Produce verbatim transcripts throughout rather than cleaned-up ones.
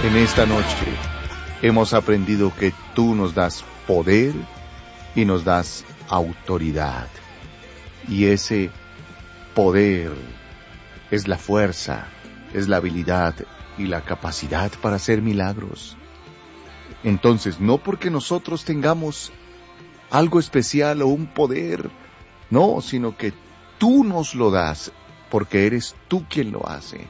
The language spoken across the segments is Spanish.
En esta noche hemos aprendido que tú nos das poder y nos das autoridad. Y ese poder es la fuerza, es la habilidad y la capacidad para hacer milagros. Entonces, no porque nosotros tengamos algo especial o un poder, no, sino que tú nos lo das, porque eres tú quien lo hace.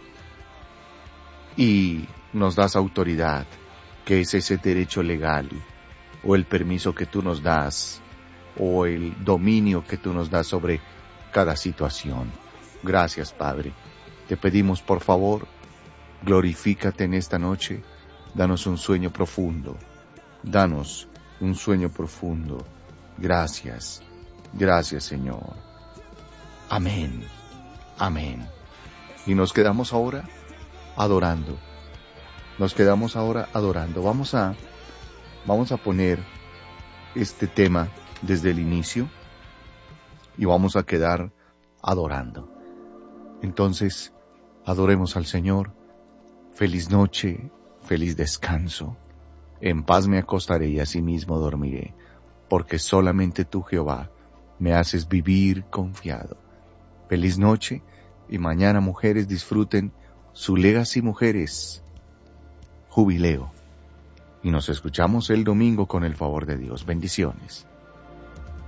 Y nos das autoridad, que es ese derecho legal, o el permiso que tú nos das, o el dominio que tú nos das sobre cada situación. Gracias, Padre. Te pedimos, por favor, glorifícate en esta noche, danos un sueño profundo, danos un sueño profundo. Gracias, gracias, Señor. Amén, amén. Y nos quedamos ahora adorando. Nos quedamos ahora adorando. Vamos a, vamos a poner este tema desde el inicio y vamos a quedar adorando. Entonces, adoremos al Señor. Feliz noche, feliz descanso. En paz me acostaré y asimismo dormiré, porque solamente tú, Jehová, me haces vivir confiado. Feliz noche y mañana, mujeres, disfruten su Legacy Mujeres Jubileo. Y nos escuchamos el domingo con el favor de Dios. Bendiciones.